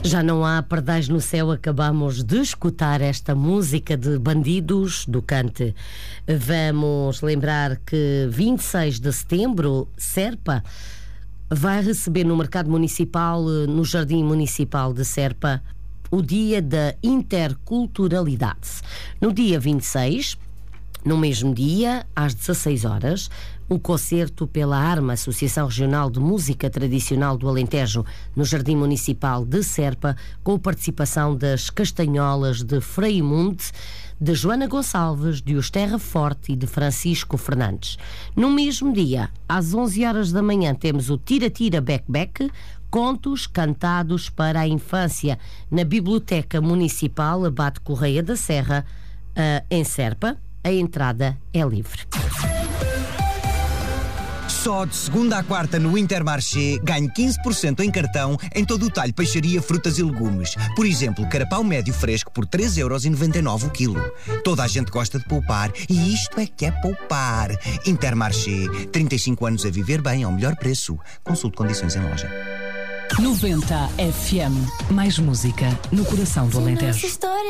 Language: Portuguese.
Já não há pardais no céu, acabamos de escutar esta música de Bandidos do Cante. Vamos lembrar que 26 de setembro, Serpa vai receber no Mercado Municipal, no Jardim Municipal de Serpa, o Dia da Interculturalidade. No dia 26, no mesmo dia, às 16 horas, um concerto pela ARMA, Associação Regional de Música Tradicional do Alentejo, no Jardim Municipal de Serpa, com a participação das Castanholas de Freimundo, de Joana Gonçalves, de Osterra Forte e de Francisco Fernandes. No mesmo dia, às 11 horas da manhã, temos o Tira-Tira Bec-Bec, contos cantados para a infância, na Biblioteca Municipal Abate Correia da Serra, em Serpa. A entrada é livre. Só de segunda à quarta no Intermarché ganhe 15% em cartão em todo o talho peixaria, frutas e legumes. Por exemplo, carapau médio fresco por 3,99€ o quilo. Toda a gente gosta de poupar e isto é que é poupar. Intermarché, 35 anos a viver bem ao melhor preço. Consulte condições em loja. 90 FM. Mais música no coração do Alentejo.